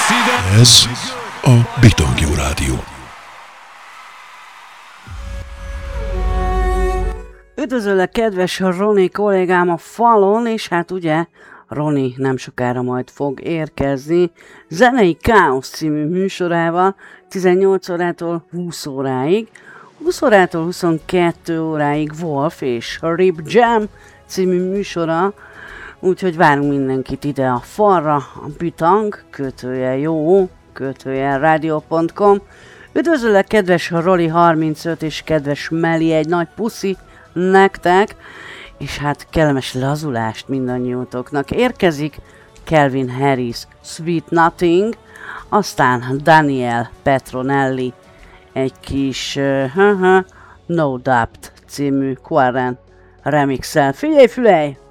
Ez a Bitangjó Rádió. Üdvözöllek, kedves Roni kollégám a falon, és hát ugye Roni nem sokára majd fog érkezni Zenei Káosz című műsorával 18 órától 20 óráig, 20 órától 22 óráig Wolf és Rip Jam című műsora, úgyhogy várunk mindenkit ide a falra, a Bitang, _jó, _rádió.com. Üdvözöllek, kedves Roli 35 és kedves Meli, egy nagy puszi nektek, és hát kellemes lazulást mindannyiótoknak. Érkezik Calvin Harris, Sweet Nothing, aztán Daniel Petronelli, egy kis No Doubt című Quarren remixel. Figyelj, fülej!